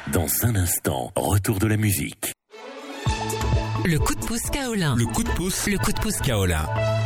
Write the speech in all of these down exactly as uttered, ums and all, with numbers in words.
Dans un instant, retour de la musique. Le coup de pouce Kaolin. Le coup de pouce. Le coup de pouce Kaolin.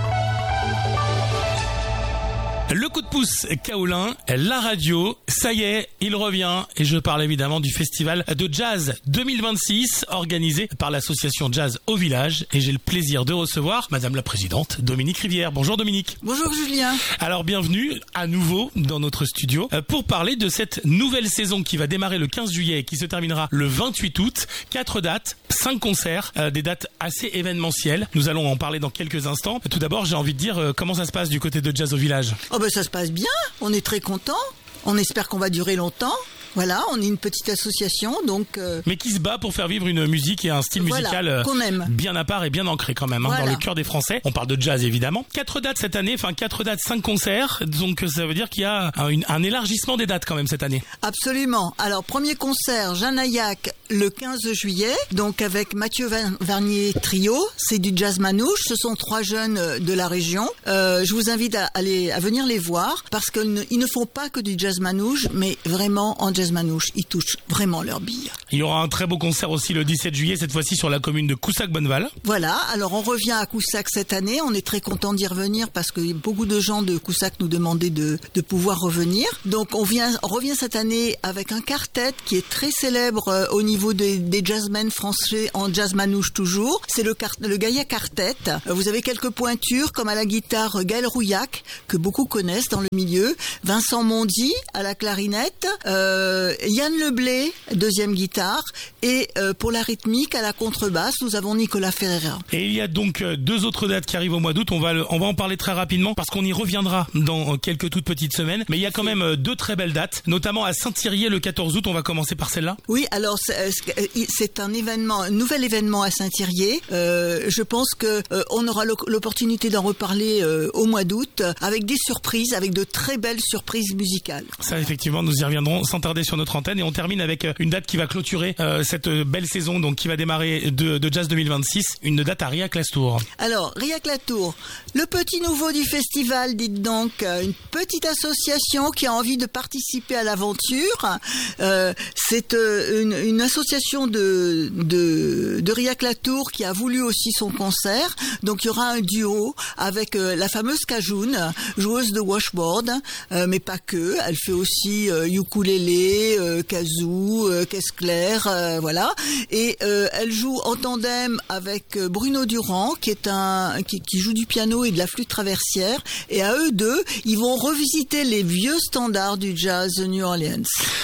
Le coup de pouce Kaolin, la radio, ça y est, il revient. Et je parle évidemment du festival de jazz deux mille vingt-six, organisé par l'association Jazz au Village. Et j'ai le plaisir de recevoir Madame la Présidente, Dominique Rivière. Bonjour Dominique. Bonjour Julien. Alors bienvenue à nouveau dans notre studio pour parler de cette nouvelle saison qui va démarrer le quinze juillet et qui se terminera le vingt-huit août. Quatre dates, cinq concerts, euh, des dates assez événementielles. Nous allons en parler dans quelques instants. Tout d'abord, j'ai envie de dire euh, comment ça se passe du côté de Jazz au Village. Oh ben ça se passe bien, on est très contents, on espère qu'on va durer longtemps. Voilà, on est une petite association, donc... Euh... Mais qui se bat pour faire vivre une musique et un style voilà, musical euh, qu'on aime. Bien à part et bien ancré quand même, hein, voilà. dans le cœur des Français. On parle de jazz évidemment. Quatre dates cette année, enfin quatre dates, cinq concerts. Donc ça veut dire qu'il y a un, un élargissement des dates quand même cette année. Absolument. Alors premier concert, Jeanne Ayac, le quinze juillet, donc avec Mathieu Varnier Trio. C'est du jazz manouche, ce sont trois jeunes de la région. Euh, je vous invite à, aller, à venir les voir parce qu'ils ne, ne font pas que du jazz manouche, mais vraiment en jazz manouche. Ils touchent vraiment leur bille. Il y aura un très beau concert aussi le dix-sept juillet, cette fois-ci sur la commune de Coussac-Bonneval. Voilà, alors on revient à Coussac cette année, on est très content d'y revenir parce que beaucoup de gens de Coussac nous demandaient de, de pouvoir revenir. Donc on, vient, on revient cette année avec un quartet qui est très célèbre euh, au niveau des, des jazzmen français en jazz manouche toujours. C'est le, le Gaïa Quartet. Euh, vous avez quelques pointures comme à la guitare Gaël Rouillac, que beaucoup connaissent dans le milieu, Vincent Mondy à la clarinette, euh, Yann Leblé, deuxième guitare, et euh, pour la rythmique, à la contrebasse, nous avons Nicolas Ferreira. Et il y a donc deux autres dates qui arrivent au mois d'août, on va, le, on va en parler très rapidement parce qu'on y reviendra dans quelques toutes petites semaines, mais il y a quand même deux très belles dates, notamment à Saint-Thirier le quatorze août, on va commencer par celle-là. Oui, alors c'est, c'est un événement, un nouvel événement à Saint-Thirier, euh, je pense que euh, on aura l'opportunité d'en reparler euh, au mois d'août, avec des surprises, avec de très belles surprises musicales. Ça effectivement, nous y reviendrons sans tarder sur notre antenne et on termine avec une date qui va clôturer euh, cette belle saison, donc qui va démarrer de, de Jazz deux mille vingt-six, une date à Riac-Lastour. Alors, Riac-Lastour, le petit nouveau du festival, dites donc, une petite association qui a envie de participer à l'aventure. Euh, c'est euh, une, une association de, de, de Riac-Lastour qui a voulu aussi son concert. Donc, il y aura un duo avec euh, la fameuse Cajoun, joueuse de washboard, euh, mais pas que. Elle fait aussi euh, ukulélé, euh, kazoo, euh, caisse claire, euh, voilà. Et euh, elle joue en tandem avec Bruno Durand, qui est un qui, qui joue du piano et de la flûte traversière. Et à eux deux, ils vont revisiter les vieux standards du jazz de New Orleans.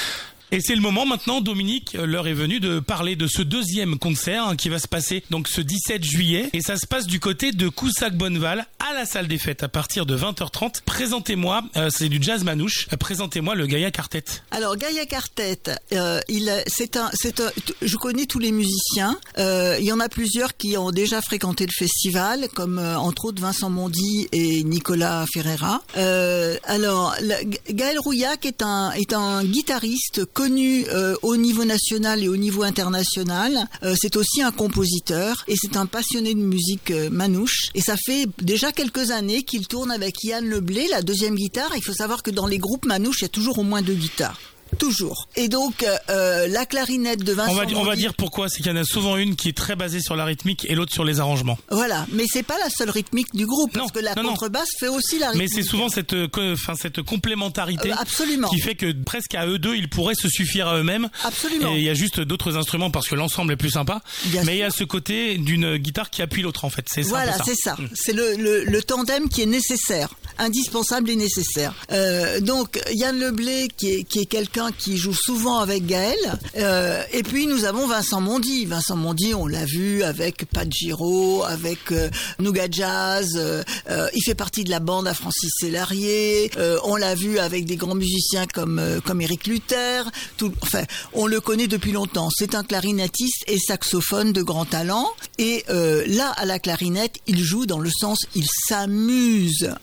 Et c'est le moment maintenant, Dominique, l'heure est venue de parler de ce deuxième concert hein, qui va se passer donc ce dix-sept juillet. Et ça se passe du côté de Coussac-Bonneval à la salle des fêtes à partir de vingt heures trente. Présentez-moi, euh, c'est du jazz manouche, euh, présentez-moi le Gaïa Quartet. Alors Gaïa Quartet, euh, il, c'est un, c'est un, je connais tous les musiciens. Euh, il y en a plusieurs qui ont déjà fréquenté le festival, comme euh, entre autres Vincent Mondy et Nicolas Ferreira. Euh, alors la, Gaël Rouillac est un, est un guitariste connu euh, au niveau national et au niveau international. Euh, c'est aussi un compositeur et c'est un passionné de musique euh, manouche. Et ça fait déjà quelques années qu'il tourne avec Yann Leblé, la deuxième guitare. Il faut savoir que dans les groupes manouches, il y a toujours au moins deux guitares. Toujours. Et donc, euh, la clarinette de Vincent On va, Mondy, on va dire pourquoi, c'est qu'il y en a souvent une qui est très basée sur la rythmique et l'autre sur les arrangements. Voilà, mais c'est pas la seule rythmique du groupe, non, parce que la non, contrebasse non. fait aussi la rythmique. Mais c'est souvent cette, enfin, cette complémentarité euh, absolument. qui fait que presque à eux deux, ils pourraient se suffire à eux-mêmes. Absolument. Et il y a juste d'autres instruments parce que l'ensemble est plus sympa. Bien mais sûr. il y a ce côté d'une guitare qui appuie l'autre en fait. C'est ça. Voilà, c'est ça. Mmh. C'est le, le, le tandem qui est nécessaire, indispensable et nécessaire. Euh, donc Yann Leblé qui est, qui est quelqu'un qui joue souvent avec Gaël, euh, et puis nous avons Vincent Mondy. Vincent Mondy, on l'a vu avec Pat Giraud, avec euh, Nougat Jazz, euh, euh, il fait partie de la bande à Francis Célarier, euh, on l'a vu avec des grands musiciens comme euh, comme Éric Luther, tout, enfin, on le connaît depuis longtemps. C'est un clarinettiste et saxophone de grand talent, et euh, là, à la clarinette, il joue dans le sens, il s'amuse avec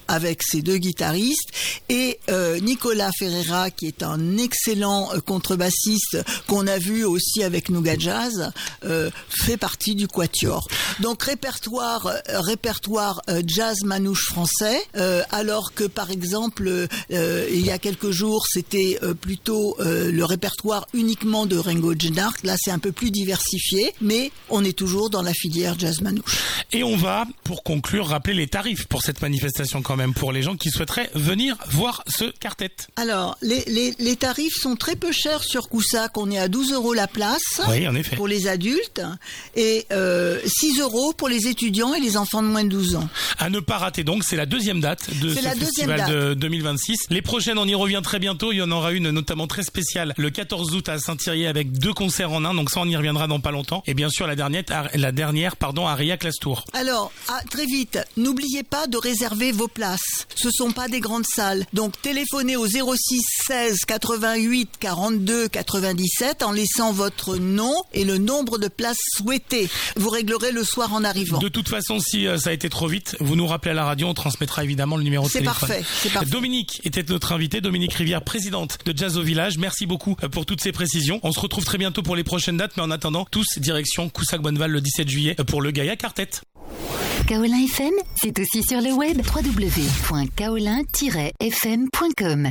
ses deux guitaristes, et euh, Nicolas Ferreira, qui est un excellent euh, contrebassiste qu'on a vu aussi avec Nougat Jazz, euh, fait partie du quatuor. Donc répertoire euh, répertoire euh, jazz manouche français, euh, alors que par exemple euh, il y a quelques jours c'était euh, plutôt euh, le répertoire uniquement de Ringo Djennark. Là c'est un peu plus diversifié, mais on est toujours dans la filière jazz manouche. Et on va, pour conclure, rappeler les tarifs pour cette manifestation quand même, pour les gens qui souhaiteraient venir voir ce quartet. Alors, les, les, les tarifs sont très peu chers sur Coussac. On est à douze euros la place, oui, en effet, pour les adultes, et euh, six euros pour les étudiants et les enfants de moins de douze ans. À ne pas rater donc, c'est la deuxième date de c'est ce festival date. de deux mille vingt-six. Les prochaines, on y revient très bientôt. Il y en aura une notamment très spéciale le quatorze août à Saint-Thierry avec deux concerts en un, donc ça on y reviendra dans pas longtemps. Et bien sûr la dernière, la dernière pardon, à Riac-Lastour. Alors, ah, très vite, n'oubliez pas de réserver vos places. Ce sont pas des grandes salles. Donc téléphonez au zéro six seize quatre-vingt-huit quarante-deux quatre-vingt-dix-sept en laissant votre nom et le nombre de places souhaitées. Vous réglerez le soir en arrivant. De toute façon, si euh, ça a été trop vite, vous nous rappelez à la radio, on transmettra évidemment le numéro de c'est téléphone. Parfait, c'est parfait. Dominique était notre invitée, Dominique Rivière, présidente de Jazz au Village. Merci beaucoup pour toutes ces précisions. On se retrouve très bientôt pour les prochaines dates, mais en attendant, tous direction Coussac-Bonneval le dix-sept juillet pour le Gaïa Quartet. Kaolin F M, c'est aussi sur le web w w w point kaolin tiret f m point com.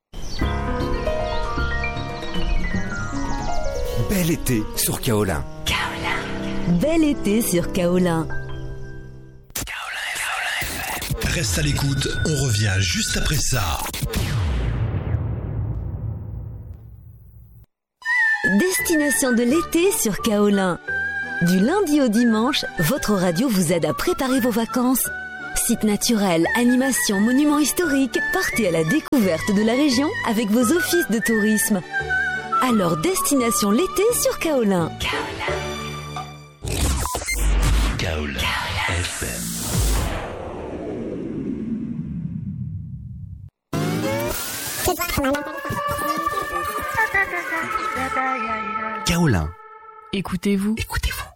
Bel été sur Kaolin. Kaolin. Bel été sur Kaolin. Reste à l'écoute, on revient juste après ça. Destination de l'été sur Kaolin. Du lundi au dimanche, votre radio vous aide à préparer vos vacances. Sites naturels, animations, monuments historiques, partez à la découverte de la région avec vos offices de tourisme. Alors, destination l'été sur Kaolin. Kaolin. Kaolin F M. Kaolin. Écoutez-vous. Écoutez-vous.